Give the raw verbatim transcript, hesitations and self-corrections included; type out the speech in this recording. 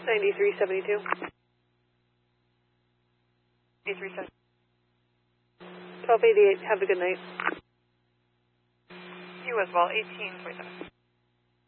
ninety-three seventy-two. ninety-three seventy-two. twelve eighty-eight, have a good night. You as well, eighteen forty-seven.